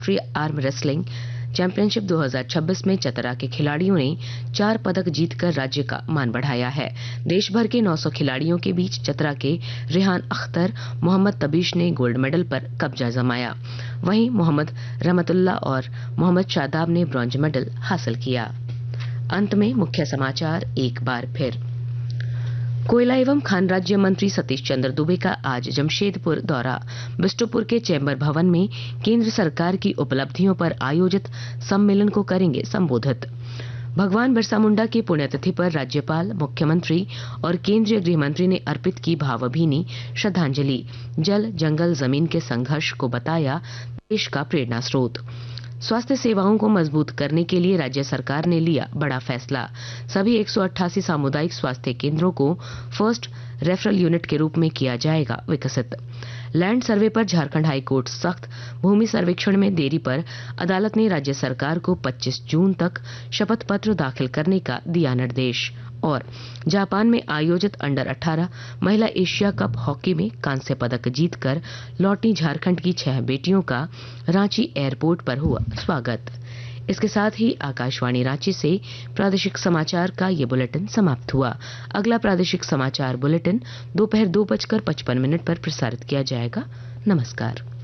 राष्ट्रीय arm wrestling championship 2026 में चतरा के खिलाड़ियों ने 4 पदक जीतकर राज्य का मान बढ़ाया है। देश भर के 900 खिलाड़ियों के बीच चतरा के रेहान अख्तर, मोहम्मद तबीश ने गोल्ड मेडल पर कब्जा जमाया। वहीं मोहम्मद रहमतुल्लाह और मोहम्मद शादाब ने ब्रॉन्ज मेडल हासिल किया। अंत में मुख्य समाचार एक बार फिर। कोयला एवं खान राज्य मंत्री सतीश चंद्र दुबे का आज जमशेदपुर दौरा। बिष्टुपुर के चैम्बर भवन में केंद्र सरकार की उपलब्धियों पर आयोजित सम्मेलन को करेंगे संबोधित। भगवान बिरसा मुंडा की पुण्यतिथि पर राज्यपाल, मुख्यमंत्री और केंद्रीय गृह मंत्री ने अर्पित की भावभीनी श्रद्धांजलि। जल, जंगल, जमीन के संघर्ष को बताया देश का प्रेरणा स्रोत। स्वास्थ्य सेवाओं को मजबूत करने के लिए राज्य सरकार ने लिया बड़ा फैसला। सभी 188 सामुदायिक स्वास्थ्य केंद्रों को फर्स्ट रेफरल यूनिट के रूप में किया जाएगा विकसित। लैंड सर्वे पर झारखंड हाईकोर्ट सख्त। भूमि सर्वेक्षण में देरी पर अदालत ने राज्य सरकार को 25 जून तक शपथ पत्र दाखिल करने का दिया निर्देश। और जापान में आयोजित अंडर 18 महिला एशिया कप हॉकी में कांस्य पदक जीतकर लौटी झारखंड की 6 बेटियों का रांची एयरपोर्ट पर हुआ स्वागत। इसके साथ ही आकाशवाणी रांची से प्रादेशिक समाचार का ये बुलेटिन समाप्त हुआ। अगला प्रादेशिक समाचार बुलेटिन दोपहर 2:55 पर प्रसारित किया जाएगा। नमस्कार।